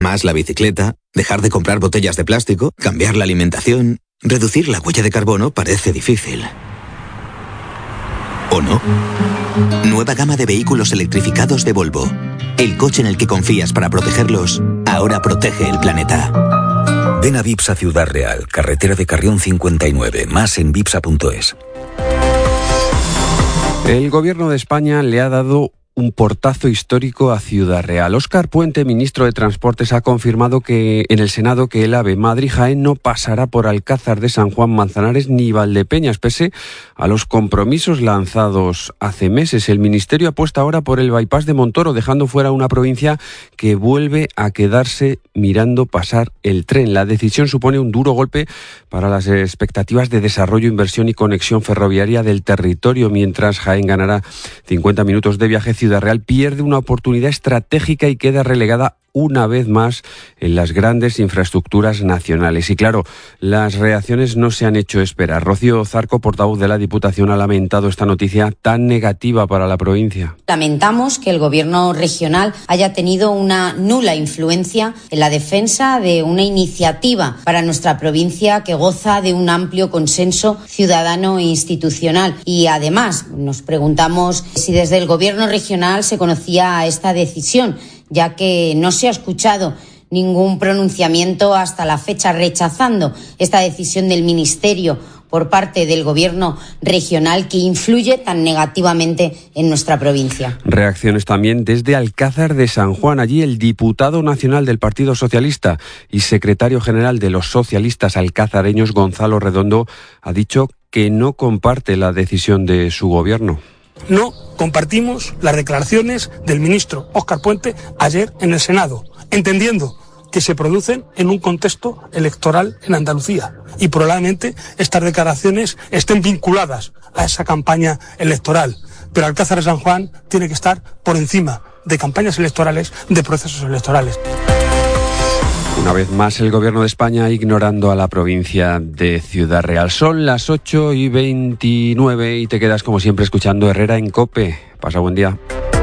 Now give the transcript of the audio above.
más la bicicleta, dejar de comprar botellas de plástico, cambiar la alimentación. Reducir la huella de carbono parece difícil. ¿O no? Nueva gama de vehículos electrificados de Volvo. El coche en el que confías para protegerlos, ahora protege el planeta. Ven a Vipsa Ciudad Real, carretera de Carrión 59, más en vipsa.es. El Gobierno de España le ha dado un portazo histórico a Ciudad Real. Óscar Puente, ministro de Transportes, ha confirmado que en el Senado que el AVE Madrid-Jaén no pasará por Alcázar de San Juan, Manzanares ni Valdepeñas, pese a los compromisos lanzados hace meses. El Ministerio apuesta ahora por el bypass de Montoro, dejando fuera una provincia que vuelve a quedarse mirando pasar el tren. La decisión supone un duro golpe para las expectativas de desarrollo, inversión y conexión ferroviaria del territorio. Mientras Jaén ganará 50 minutos de viaje, Ciudad Real pierde una oportunidad estratégica y queda relegada una vez más en las grandes infraestructuras nacionales. Y claro, las reacciones no se han hecho esperar. Rocío Zarco, portavoz de la Diputación, ha lamentado esta noticia tan negativa para la provincia. Lamentamos que el Gobierno regional haya tenido una nula influencia en la defensa de una iniciativa para nuestra provincia que goza de un amplio consenso ciudadano e institucional. Y además nos preguntamos si desde el Gobierno regional se conocía esta decisión, ya que no se ha escuchado ningún pronunciamiento hasta la fecha rechazando esta decisión del Ministerio por parte del Gobierno regional que influye tan negativamente en nuestra provincia. Reacciones también desde Alcázar de San Juan. Allí el diputado nacional del Partido Socialista y secretario general de los socialistas alcazareños, Gonzalo Redondo, ha dicho que no comparte la decisión de su gobierno. No compartimos las declaraciones del ministro Óscar Puente ayer en el Senado, entendiendo que se producen en un contexto electoral en Andalucía y probablemente estas declaraciones estén vinculadas a esa campaña electoral. Pero Alcázar de San Juan tiene que estar por encima de campañas electorales, de procesos electorales. Una vez más el Gobierno de España ignorando a la provincia de Ciudad Real. Son las 8:29 y te quedas como siempre escuchando Herrera en COPE. Pasa buen día.